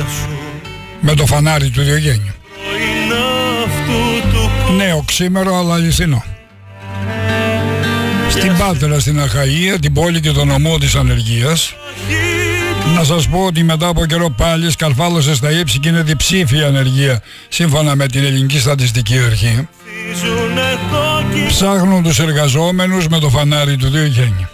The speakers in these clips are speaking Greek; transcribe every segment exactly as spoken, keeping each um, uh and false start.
Με το φανάρι του Διογέννη. Ναι, οξύμερο αλλά αληθινό. Στην Πάτρα, στην Αχαΐα, την πόλη και τον νομό της ανεργίας. Να σας πω ότι μετά από καιρό πάλι σκαρφάλωσε στα ύψη και είναι διψήφια ανεργία σύμφωνα με την Ελληνική Στατιστική Αρχή. Ψάχνουν τους εργαζόμενους με το φανάρι του Διογέννη.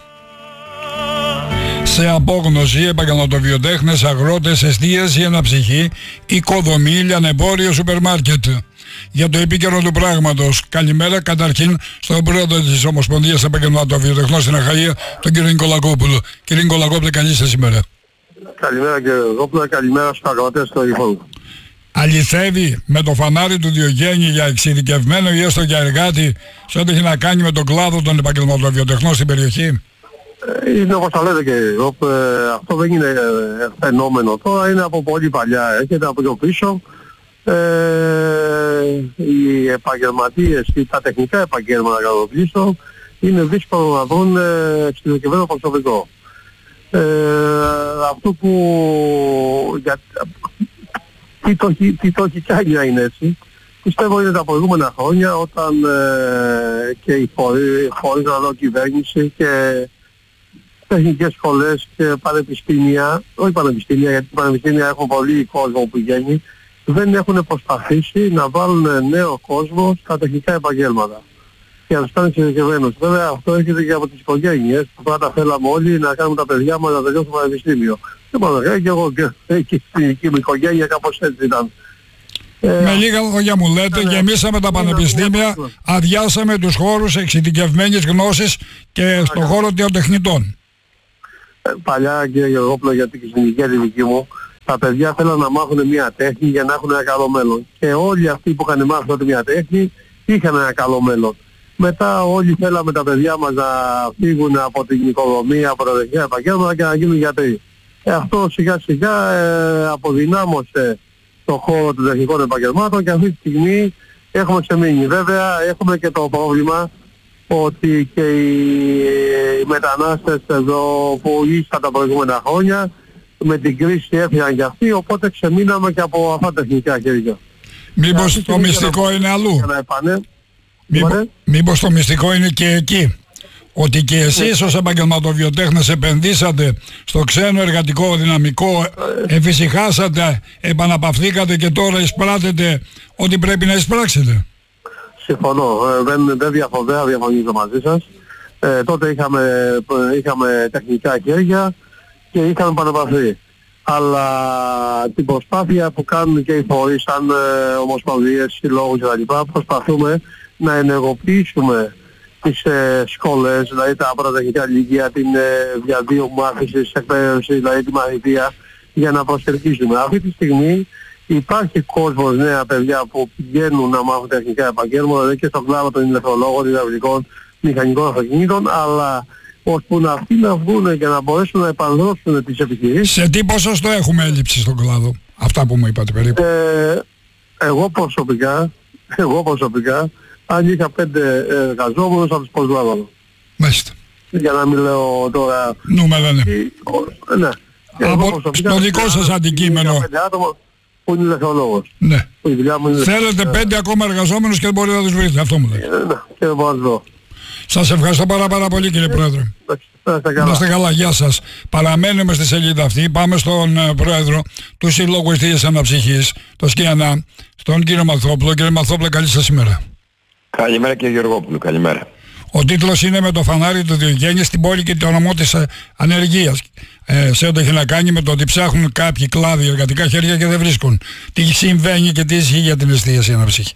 Σε απόγνωση, επαγγελματοβιοτέχνες, αγρότες, εστίαση, αναψυχή, οικοδομή, λιανεμπόριο, σούπερ μάρκετ. Για το επίκαιρο του πράγματος, καλημέρα καταρχήν στον πρόεδρο της Ομοσπονδίας Επαγγελματοβιοτεχνών στην Αχαΐα, τον κύριο Νικολακόπουλο. Κύριε Νικολακόπουλο, καλή σας ημέρα. Καλημέρα κύριε Νικολακόπουλο, καλημέρα στους αγρότες του Ιφώνου. Αληθεύει με το φανάρι του Διογέννη για εξειδικευμένο ή έστω για εργάτη σε ό,τι έχει να κάνει με τον κλάδο των επαγγελματοβιοτεχνών στην περιοχή? Είναι όπως τα λέτε κύριε Νικολακόπουλο, αυτό δεν είναι φαινόμενο τώρα, είναι από πολύ παλιά, έρχεται από πιο πίσω. Ε, οι επαγγελματίες ή τα τεχνικά επαγγέλματα κατοπλίστων είναι δύσκολο να βρουν εξειδικευμένο προσωπικό. Ε, αυτό που για, τι, το, τι το έχει κάνει να είναι έτσι, πιστεύω είναι τα προηγούμενα χρόνια όταν ε, και οι φορείς αναλόγω κυβέρνηση και τεχνικές σχολές και πανεπιστήμια, όχι πανεπιστήμια γιατί πανεπιστήμια έχουν πολύ κόσμο που πηγαίνει, δεν έχουν προσπαθήσει να βάλουν νέο κόσμο στα τεχνικά επαγγέλματα και να τους κάνουν εξειδικευμένους. Βέβαια αυτό έρχεται και από τις οικογένειες που πάντα θέλαμε όλοι να κάνουμε τα παιδιά μας να τελειώσουν το πανεπιστήμιο. Δεν μπορώ να κάνω και εγώ και, και στην δική μου οικογένεια κάπως έτσι ήταν. Με λίγα λόγια μου λέτε, ε, γεμίσαμε τα πανεπιστήμια, αδειάσαμε τους χώρους εξειδικευμένης γνώσης και στον χώρο των τεχνητών. Ε, παλιά κύριε Γεωργόπουλο, γιατί και στην ηλικία τη δική μου, τα παιδιά θέλουν να μάθουν μια τέχνη για να έχουν ένα καλό μέλλον. Και όλοι αυτοί που είχαν μάθει τότε μια τέχνη είχαν ένα καλό μέλλον. Μετά όλοι θέλαμε τα παιδιά μας να φύγουν από την οικοδομία, από τα τεχνικά επαγγέλματα και να γίνουν γιατροί. Ε, αυτό σιγά σιγά ε, αποδυνάμωσε το χώρο των τεχνικών επαγγελμάτων και αυτή τη στιγμή έχουμε ξεμείνει. Βέβαια έχουμε και το πρόβλημα ότι και οι, οι μετανάστες εδώ που ήσαν τα προηγούμενα χρόνια με την κρίση έφυγαν και αυτοί, οπότε ξεμείναμε και από αυτά τα τεχνικά χέρια. Μήπως το, το μυστικό είναι αλλού? Μήπως, μήπως το μυστικό είναι και εκεί? Ότι και εσείς ως επαγγελματοβιοτέχνες επενδύσατε στο ξένο εργατικό δυναμικό, εφησυχάσατε, επαναπαυθήκατε και τώρα εισπράτετε ό,τι πρέπει να εισπράξετε. Συμφωνώ, ε, δεν, δεν διαφωνώ, διαφωνήσω μαζί σας. Ε, τότε είχαμε, είχαμε τεχνικά χέρια και είχαμε επαναπαυθεί. Αλλά την προσπάθεια που κάνουν και οι φορείς σαν ε, ομοσπονδίες, συλλόγους κτλ. Προσπαθούμε να ενεργοποιήσουμε τις ε, σχολές, δηλαδή τα πρωτοτεχνικά λύκεια, την ε, διαδίου μάθησης, εκπαίδευση, δηλαδή τη μαθητεία, για να προσελκύσουμε. Αυτή τη στιγμή υπάρχει κόσμος, νέα παιδιά που πηγαίνουν να μάθουν τεχνικά επαγγέλματα, δηλαδή και στον κλάδο των ηλεκτρολόγων, υδραυλικών, μηχανικών αυτοκινήτων, αλλά ώσπου να αυτοί να βγουν και να μπορέσουν να επανδρώσουν τις επιχειρήσεις. Σε τι ποσοστό έχουμε έλλειψη στον κλάδο, αυτά που μου είπατε περίπου? Ε, εγώ προσωπικά, εγώ προσωπικά, αν είχα πέντε εργαζόμενους θα τους προσλάβω. Μάλιστα. Για να μην λέω τώρα... Νούμερα, ναι. Ναι. Από στο δικό σας αντικείμενο. Πέντε άτομα που είναι ηλεκτρολόγος. Ναι. Θέλετε πέντε ακόμα εργαζόμενους και δεν μπορείτε να τους βρείτε. Αυτό μου λέτε. Ναι, και δεν μπορώ να τους δω. Σας ευχαριστώ πάρα πάρα πολύ κύριε Πρόεδρε. Να είστε καλά, γεια σας. Παραμένουμε στη σελίδα αυτή. Πάμε στον uh, Πρόεδρο του Συλλόγου Εστίας Αναψυχής, το ΣΚΙΑΝΑ, στον κύριο Μαθόπουλο. Κύριε Μαθόπουλο, καλή σας ημέρα. Καλημέρα κύριε Γεωργόπουλο, καλημέρα. Ο τίτλος είναι «Με το φανάρι του Διογέννη στην πόλη και τον νομό της ανεργίας». Ε, σε ό,τι έχει να κάνει με το ότι ψάχνουν κάποιοι κλάδοι εργατικά χέρια και δεν βρίσκουν. Τι συμβαίνει και τι ισχύει για την εστίαση αναψυχή?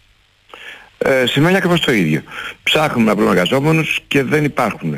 Ε, σημαίνει ακριβώς το ίδιο. Ψάχνουμε να βρούμε εργαζόμενους και δεν υπάρχουν.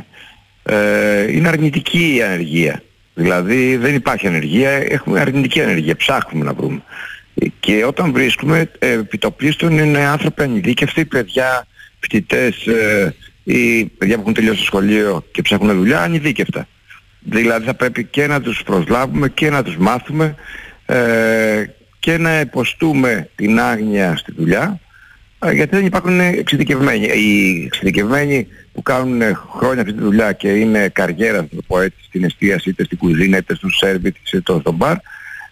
Ε, είναι αρνητική η ανεργία. Δηλαδή δεν υπάρχει ανεργία, έχουμε αρνητική ανεργία. Ψάχνουμε να βρούμε. Και όταν βρίσκουμε, ε, επιτοπλίστων είναι άνθρωποι ανειδίκευτοι, παιδιά, φοιτητές ε, ή παιδιά που έχουν τελειώσει το σχολείο και ψάχνουν δουλειά, ανειδίκευτα. Δηλαδή θα πρέπει και να τους προσλάβουμε και να τους μάθουμε ε, και να υποστούμε την άγνοια στη δουλειά, ε, γιατί δεν υπάρχουν εξειδικευμένοι. Οι εξειδικευμένοι που κάνουν χρόνια αυτή τη δουλειά και είναι καριέρα, θα το πω έτσι, στην εστίαση, είτε στην κουζίνα, είτε στο σέρβιτ, είτε στο μπαρ,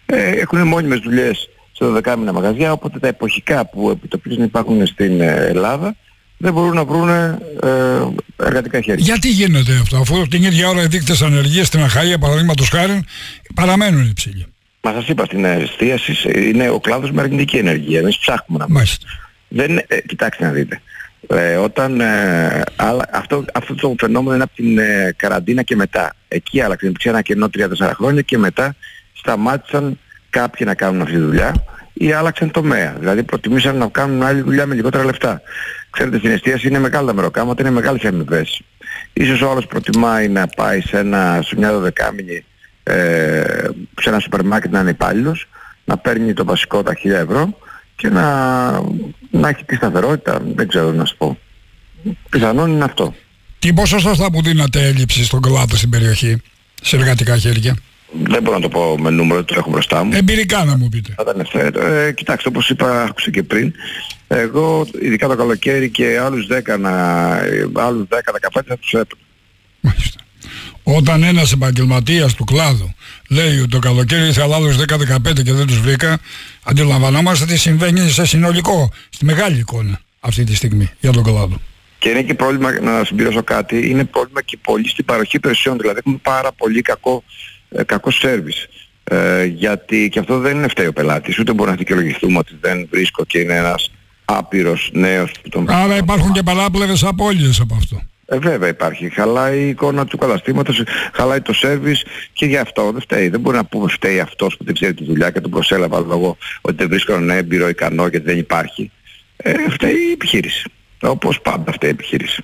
ε, έχουν μόνιμες δουλειές σε δωδεκάμινα μαγαζιά, οπότε τα εποχικά που επιτοπλίζουν υπάρχουν στην Ελλάδα δεν μπορούν να βρουν ε, εργατικά χέρια. Γιατί γίνεται αυτό, αφού την ίδια ώρα οι δείκτες ανεργίας στην Αχαΐα, παραδείγματος χάριν, παραμένουν υψηλοί? Μα σας είπα, στην εστίαση είναι ο κλάδος με αρνητική ενεργεία. Εμείς ψάχνουμε να βρούμε. Δεν, ε, κοιτάξτε να δείτε. Ε, όταν, ε, άλλα, αυτό, αυτό το φαινόμενο είναι από την ε, καραντίνα και μετά. Εκεί άλλαξε. Υπήρξε ένα κενό τρία τέσσερα χρόνια και μετά σταμάτησαν κάποιοι να κάνουν αυτή τη δουλειά ή άλλαξαν τομέα. Δηλαδή προτιμήσαν να κάνουν άλλη δουλειά με λιγότερα λεφτά. Ξέρετε, στην εστίαση είναι μεγάλα τα μεροκάματα, είναι μεγάλες αμοιβές. Ίσως ο άλλος προτιμάει να πάει σε, ένα, σε μια δωδεκάμινη, ε, σε ένα σούπερ μάρκετ να είναι υπάλληλος, να παίρνει το βασικό τα χίλια ευρώ και να, να έχει τη σταθερότητα, δεν ξέρω να σου πω. Πιθανόν είναι αυτό. Τι ποσοστό θα που δίνατε έλλειψη στον κλάδο στην περιοχή, σε εργατικά χέρια? Δεν μπορώ να το πω με νούμερο, το έχω μπροστά μου. Εμπειρικά να μου πείτε. Ε, κοιτάξτε, όπως είπα, άκουσα και πριν, εγώ ειδικά το καλοκαίρι και άλλους δέκα, άλλους δέκα δεκαπέντε θα τους έπαιρνα. Μάλιστα. Όταν ένας επαγγελματίας του κλάδου λέει ότι το καλοκαίρι ήθελα άλλους δέκα δεκαπέντε και δεν τους βρήκα, αντιλαμβανόμαστε τι συμβαίνει σε συνολικό, στη μεγάλη εικόνα αυτή τη στιγμή για τον κλάδο. Και είναι και πρόβλημα, να συμπληρώσω κάτι, είναι πρόβλημα και πολύ στην παροχή υπηρεσιών, δηλαδή έχουμε πάρα πολύ κακό, ε, κακό σέρβις. Ε, γιατί και αυτό δεν είναι φταίει ο πελάτης, ούτε μπορεί να δικαιολογηθούμε ότι δεν βρίσκω και είναι ένας άπειρος νέος. Τον... Άρα υπάρχουν και παράπλευρες απώλειες από αυτό. Ε, βέβαια υπάρχει. Χαλάει η εικόνα του καταστήματος, χαλάει το σέρβις και γι' αυτό δεν φταίει. Δεν μπορεί να πούμε φταίει αυτός που δεν ξέρει τη δουλειά και τον προσέλαβα λόγω ότι δεν βρίσκω έναν έμπειρο ικανό γιατί δεν υπάρχει. Ε, φταίει η επιχείρηση. Όπως πάντα φταίει η επιχείρηση.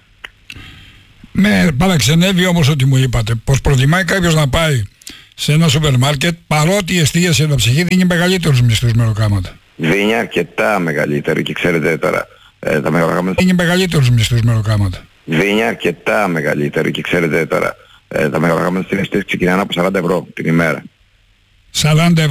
Με παραξενεύει όμως ότι μου είπατε πως προτιμάει κάποιος να πάει σε ένα σούπερ μάρκετ παρότι η εστίαση αναψυχή δίνει μεγαλύτερους μισθούς μεροκάματα. Δίνει αρκετά μεγαλύτερο και ξέρετε τώρα ε, τα μεροκάματα... Δίνει μεγαλύτερους μισθούς μεροκάματα. Δίνει αρκετά μεγαλύτερο και ξέρετε τώρα ε, τα μεροκάματα στην εστίαση ξεκινάνε από σαράντα ευρώ την ημέρα. σαράντα